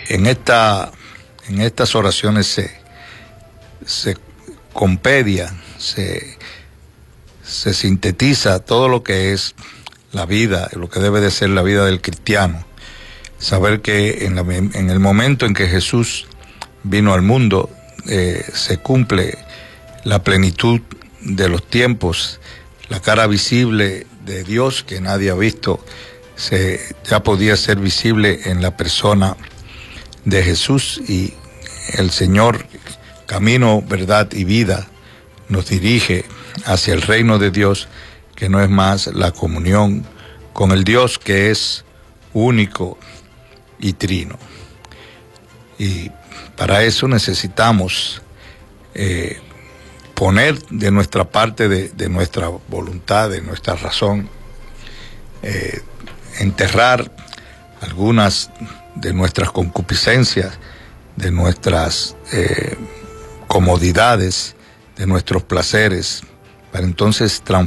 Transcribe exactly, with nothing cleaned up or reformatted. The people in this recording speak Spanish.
En, esta, en estas oraciones se, se compedia, se, se sintetiza todo lo que es la vida, lo que debe de ser la vida del cristiano. Saber que en, la, en el momento en que Jesús vino al mundo, eh, se cumple la plenitud de los tiempos, la cara visible de Dios que nadie ha visto, se, ya podía ser visible en la persona de Jesús, y el Señor, camino, verdad y vida, nos dirige hacia el reino de Dios, que no es más la comunión con el Dios que es único y trino. Y para eso necesitamos eh, poner de nuestra parte, de, de nuestra voluntad, de nuestra razón, eh, enterrar algunas de nuestras concupiscencias, de nuestras eh, comodidades, de nuestros placeres, para entonces transformar